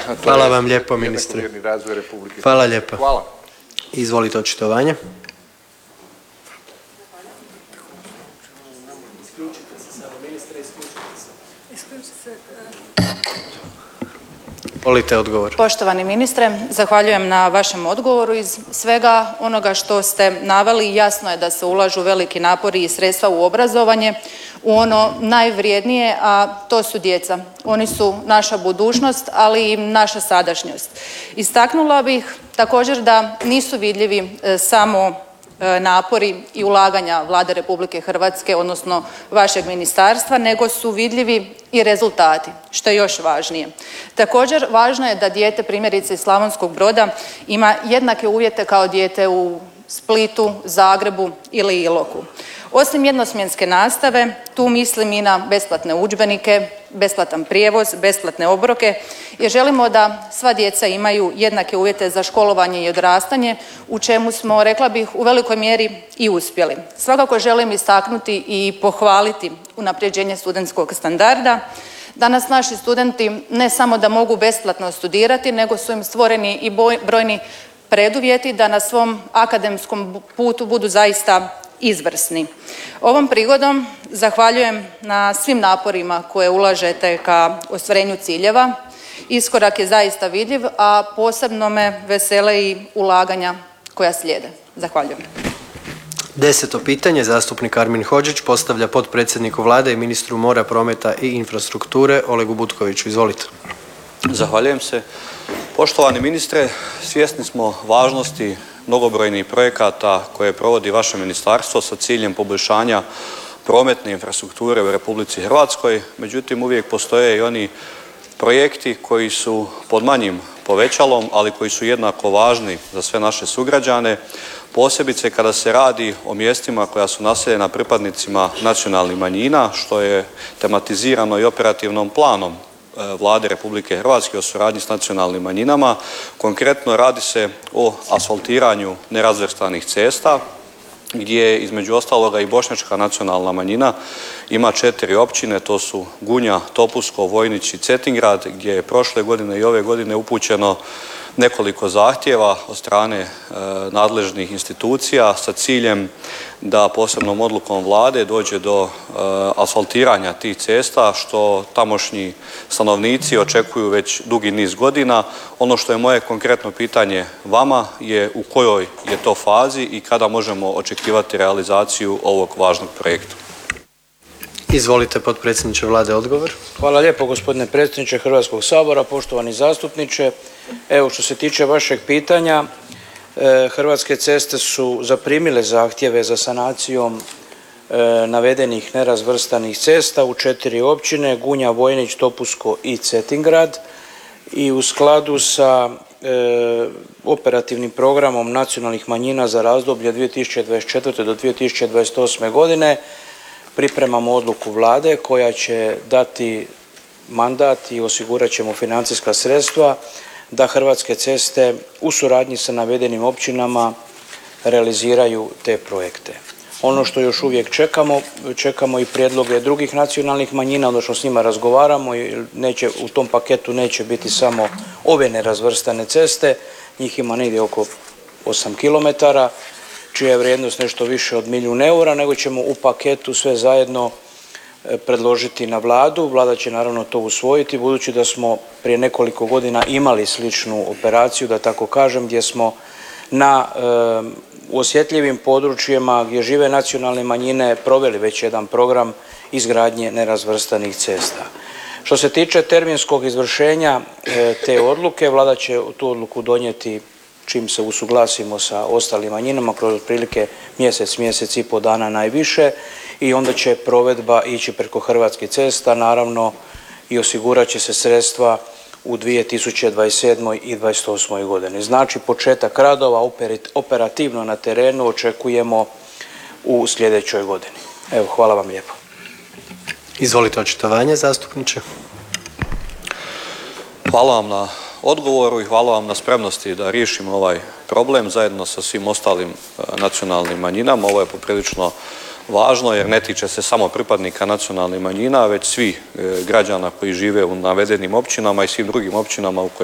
Hvala vam lijepo, ministre. Hvala lijepo. Hvala. Izvolite očitovanje. Volite odgovor. Poštovani ministre, zahvaljujem na vašem odgovoru. Iz svega onoga što ste naveli jasno je da se ulažu veliki napori i sredstva u obrazovanje, u ono najvrijednije, a to su djeca. Oni su naša budućnost, ali i naša sadašnjost. Istaknula bih također da nisu vidljivi samo napori i ulaganja Vlade Republike Hrvatske, odnosno vašeg ministarstva, nego su vidljivi i rezultati, što je još važnije. Također, važno je da dijete, primjerice iz Slavonskog Broda, ima jednake uvjete kao dijete u Splitu, Zagrebu ili Iloku. Osim jednosmjenske nastave, tu mislim i na besplatne udžbenike, besplatan prijevoz, besplatne obroke, jer želimo da sva djeca imaju jednake uvjete za školovanje i odrastanje, u čemu smo, rekla bih, u velikoj mjeri i uspjeli. Svakako želim istaknuti i pohvaliti unapređenje studentskog standarda. Danas naši studenti ne samo da mogu besplatno studirati, nego su im stvoreni i brojni preduvjeti da na svom akademskom putu budu zaista izvrsni. Ovom prigodom zahvaljujem na svim naporima koje ulažete ka ostvarenju ciljeva. Iskorak je zaista vidljiv, a posebno me vesele i ulaganja koja slijede. Zahvaljujem. 10. pitanje zastupnik Armin Hodžić postavlja potpredsjedniku Vlade i ministru mora, prometa i infrastrukture Olegu Butkoviću. Izvolite. Zahvaljujem se. Poštovani ministre, svjesni smo važnosti mnogobrojnih projekata koje provodi vaše ministarstvo sa ciljem poboljšanja prometne infrastrukture u Republici Hrvatskoj. Međutim, uvijek postoje i oni projekti koji su pod manjim povećalom, ali koji su jednako važni za sve naše sugrađane, posebice kada se radi o mjestima koja su naseljena pripadnicima nacionalnih manjina, što je tematizirano i operativnom planom Vlade Republike Hrvatske o suradnji s nacionalnim manjinama. Konkretno radi se o asfaltiranju nerazvrstanih cesta, gdje između ostaloga i bošnjačka nacionalna manjina ima 4 općine, to su Gunja, Topusko, Vojnić i Cetingrad, gdje je prošle godine i ove godine upućeno nekoliko zahtjeva od strane nadležnih institucija sa ciljem da posebnom odlukom Vlade dođe do asfaltiranja tih cesta, što tamošnji stanovnici očekuju već dugi niz godina. Ono što je moje konkretno pitanje vama je u kojoj je to fazi i kada možemo očekivati realizaciju ovog važnog projekta. Izvolite, potpredsjedniče Vlade, odgovor. Hvala lijepo, gospodine predsjedniče Hrvatskog sabora, poštovani zastupniče. Evo, što se tiče vašeg pitanja, Hrvatske ceste su zaprimile zahtjeve za sanacijom navedenih nerazvrstanih cesta u 4 općine, Gunja, Vojnić, Topusko i Cetingrad, i u skladu sa operativnim programom nacionalnih manjina za razdoblje 2024. do 2028. godine pripremamo odluku Vlade koja će dati mandat i osigurat ćemo financijska sredstva da Hrvatske ceste u suradnji sa navedenim općinama realiziraju te projekte. Ono što još uvijek čekamo i prijedloge drugih nacionalnih manjina, odnosno s njima razgovaramo i u tom paketu neće biti samo ove nerazvrstane ceste, njih ima negdje oko 8 kilometara, čija je vrijednost nešto više od €1.000.000, nego ćemo u paketu sve zajedno predložiti na Vladu. Vlada će naravno to usvojiti, budući da smo prije nekoliko godina imali sličnu operaciju, da tako kažem, gdje smo na osjetljivim područjima gdje žive nacionalne manjine proveli već jedan program izgradnje nerazvrstanih cesta. Što se tiče terminskog izvršenja te odluke, Vlada će tu odluku donijeti čim se usuglasimo sa ostalim manjinama, kroz otprilike mjesec i pol dana najviše, i onda će provedba ići preko Hrvatskih cesta, naravno, i osigurat će se sredstva u 2027. i 2028. godini. Znači, početak radova operativno na terenu očekujemo u sljedećoj godini. Evo, hvala vam lijepo. Izvolite očitovanje, zastupniče. Hvala vam na odgovoru i hvala vam na spremnosti da riješimo ovaj problem zajedno sa svim ostalim nacionalnim manjinama. Ovo je poprilično važno jer ne tiče se samo pripadnika nacionalnih manjina, već svih građana koji žive u navedenim općinama i svim drugim općinama u kojima